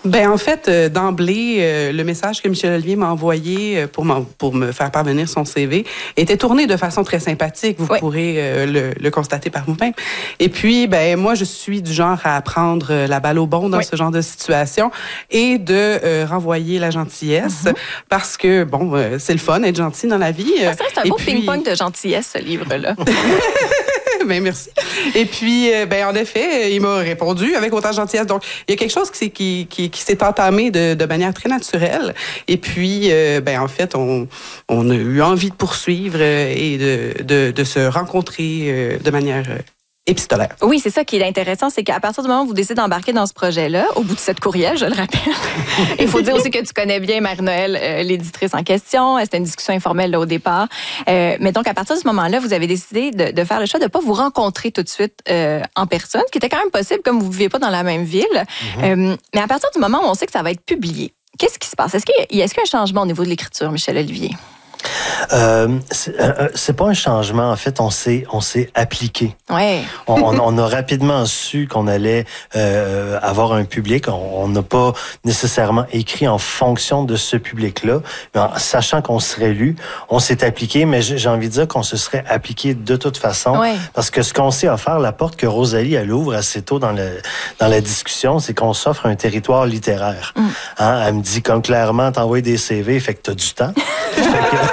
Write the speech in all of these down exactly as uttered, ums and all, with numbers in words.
Ben en fait, euh, d'emblée, euh, le message que Michel Olivier m'a envoyé euh, pour, pour me faire parvenir son C V était tourné de façon très sympathique. Vous oui. pourrez euh, le, le constater par vous-même. Et puis, ben moi, je suis du genre à prendre la balle au bond dans oui. ce genre de situation et de euh, renvoyer la gentillesse mm-hmm. parce que, bon, euh, c'est le fun, être gentil dans la vie. Ah, c'est un et beau puis... ping-pong de gentillesse, ce livre-là. Ben merci. Et puis, ben en effet, il m'a répondu avec autant de gentillesse. Donc, il y a quelque chose qui, qui, qui, qui s'est entamé de, de manière très naturelle. Et puis, euh, ben en fait, on, on a eu envie de poursuivre et de, de, de se rencontrer de manière épistolaire. Oui, c'est ça qui est intéressant, c'est qu'à partir du moment où vous décidez d'embarquer dans ce projet-là, au bout de cette courriel, je le rappelle, il faut dire aussi que tu connais bien Marie-Noël, euh, l'éditrice en question. C'était une discussion informelle là, au départ. Euh, mais donc, à partir de ce moment-là, vous avez décidé de, de faire le choix de ne pas vous rencontrer tout de suite euh, en personne, ce qui était quand même possible, comme vous ne vivez pas dans la même ville. Mm-hmm. Euh, mais à partir du moment où on sait que ça va être publié, qu'est-ce qui se passe? Est-ce qu'il y a, est-ce qu'il y a un changement au niveau de l'écriture, Michel Olivier? Euh, c'est, euh, c'est pas un changement. En fait, on s'est, on s'est appliqué. Ouais. on, on, on a rapidement su qu'on allait euh, avoir un public. On n'a pas nécessairement écrit en fonction de ce public-là, mais en sachant qu'on serait lu, on s'est appliqué. Mais j'ai envie de dire qu'on se serait appliqué de toute façon, ouais. parce que ce qu'on s'est offert, la porte que Rosalie elle ouvre assez tôt dans le dans la discussion, c'est qu'on s'offre un territoire littéraire. Mm. Hein? Elle me dit comme clairement, t'envoies des C V, fait que t'as du temps. fait que,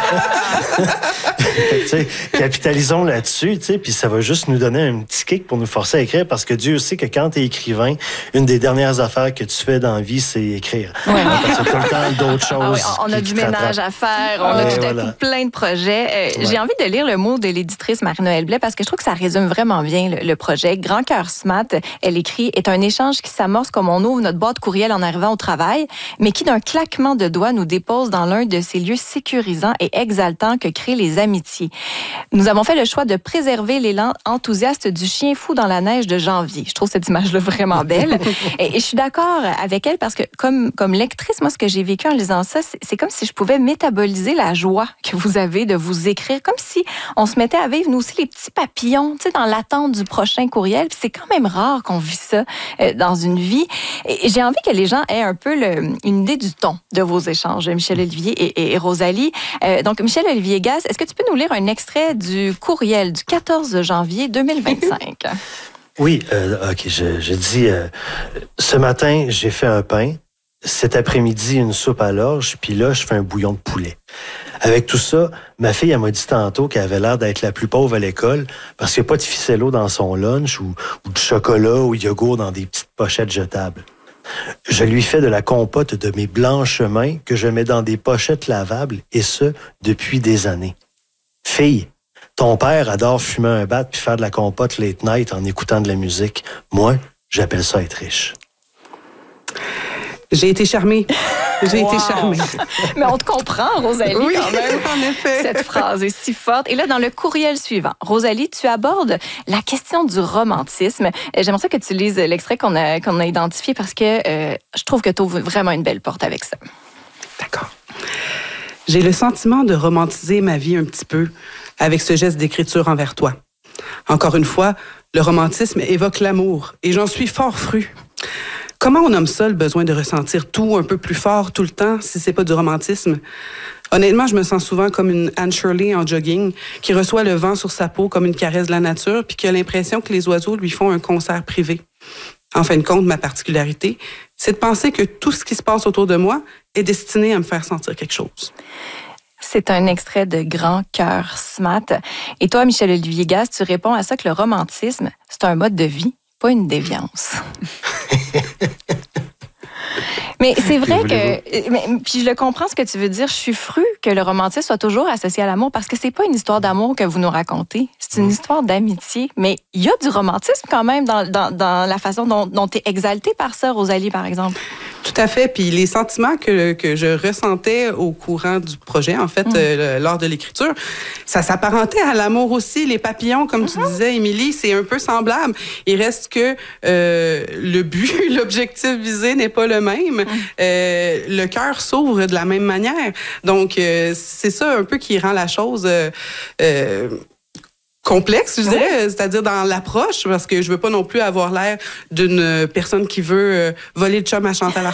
fait que, capitalisons là-dessus, puis ça va juste nous donner un petit kick pour nous forcer à écrire, parce que Dieu sait que quand tu es écrivain, une des dernières affaires que tu fais dans la vie, c'est écrire. Ouais. Parce que tout le temps d'autres choses. Ah oui, on a qui, du qui ménage à faire, on ouais, a tout à voilà. coup plein de projets. Euh, ouais. J'ai envie de lire le mot de l'éditrice Marie-Noël Blais, parce que je trouve que ça résume vraiment bien le, le projet. Grand cœur smart, elle écrit, est un échange qui s'amorce comme on ouvre notre boîte courriel en arrivant au travail, mais qui d'un claquement de doigts nous dépose dans l'un de ces lieux sécurisants et exaltants que créent les amitiés. Nous avons fait le choix de préserver l'élan enthousiaste du chien fou dans la neige de janvier. Je trouve cette image-là vraiment belle. et, et je suis d'accord avec elle parce que comme, comme lectrice, moi, ce que j'ai vécu en lisant ça, c'est, c'est comme si je pouvais métaboliser la joie que vous avez de vous écrire, comme si on se mettait à vivre, nous aussi, les petits papillons, tu sais, dans l'attente du prochain courriel. Puis c'est quand même rare qu'on vit ça euh, dans une vie. Et, et j'ai envie que les gens aient un peu le, une idée du ton de vos échanges, Michel Olivier et, et, et Rosalie. Euh, donc, Michel Olivier Gaz, est-ce que tu peux nous lire un extrait du courriel du quatorze janvier deux mille vingt-cinq? Oui, euh, OK, je, je dis, euh, ce matin, j'ai fait un pain. Cet après-midi, une soupe à l'orge, puis là, je fais un bouillon de poulet. Avec tout ça, ma fille, elle m'a dit tantôt qu'elle avait l'air d'être la plus pauvre à l'école parce qu'il n'y a pas de ficello dans son lunch ou, ou de chocolat ou de yogourt dans des petites pochettes jetables. Je lui fais de la compote de mes blanches mains que je mets dans des pochettes lavables, et ce, depuis des années. Fille, ton père adore fumer un bat puis faire de la compote late night en écoutant de la musique. Moi, j'appelle ça être riche. J'ai été charmée. J'ai wow. été charmée. Mais on te comprend, Rosalie, oui, quand même. En effet. Cette phrase est si forte. Et là, dans le courriel suivant, Rosalie, tu abordes la question du romantisme. J'aimerais ça que tu lises l'extrait qu'on a, qu'on a identifié parce que euh, je trouve que tu ouvres vraiment une belle porte avec ça. D'accord. J'ai le sentiment de romantiser ma vie un petit peu avec ce geste d'écriture envers toi. Encore une fois, le romantisme évoque l'amour et j'en suis fort fru. Comment on nomme ça, le besoin de ressentir tout un peu plus fort tout le temps, si c'est pas du romantisme? Honnêtement, je me sens souvent comme une Anne Shirley en jogging, qui reçoit le vent sur sa peau comme une caresse de la nature, puis qui a l'impression que les oiseaux lui font un concert privé. En fin de compte, ma particularité, c'est de penser que tout ce qui se passe autour de moi est destiné à me faire sentir quelque chose. C'est un extrait de Grand cœur smart. Et toi, Michel Olivier Gaz, tu réponds à ça que le romantisme, c'est un mode de vie, pas une déviance. Mais c'est vrai que, mais, puis je le comprends ce que tu veux dire, je suis fru que le romantisme soit toujours associé à l'amour parce que c'est pas une histoire d'amour que vous nous racontez, c'est une histoire d'amitié. Mais il y a du romantisme quand même dans, dans, dans la façon dont, dont tu es exaltée par ça, Rosalie, par exemple. Tout à fait. Puis les sentiments que, que je ressentais au courant du projet, en fait, mmh. euh, lors de l'écriture, ça s'apparentait à l'amour aussi. Les papillons, comme mmh. tu disais, Émilie, c'est un peu semblable. Il reste que euh, le but, l'objectif visé n'est pas le même. Mmh. Euh, le cœur s'ouvre de la même manière. Donc, euh, c'est ça un peu qui rend la chose... Euh, euh, complexe, je dirais, oui. c'est-à-dire dans l'approche, parce que je veux pas non plus avoir l'air d'une personne qui veut voler le chum à Chantal